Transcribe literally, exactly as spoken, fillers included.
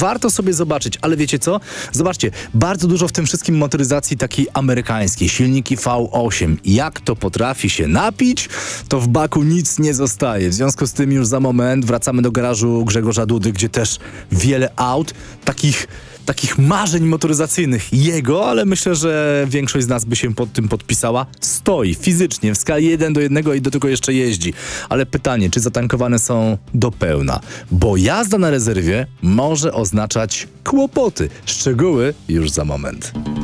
Warto sobie zobaczyć, ale wiecie co? Zobaczcie, bardzo dużo w tym wszystkim motoryzacji takiej amerykańskiej. Silniki V osiem. Jak to potrafi się napić, to w baku nic nie zostaje. W związku z tym już za moment wracamy do garażu Grzegorza Dudy, gdzie też wiele aut, takich takich marzeń motoryzacyjnych jego, ale myślę, że większość z nas by się pod tym podpisała, stoi fizycznie w skali jeden do jednego i do tego jeszcze jeździ. Ale pytanie, czy zatankowane są do pełna? Bo jazda na rezerwie może oznaczać kłopoty. Szczegóły już za moment.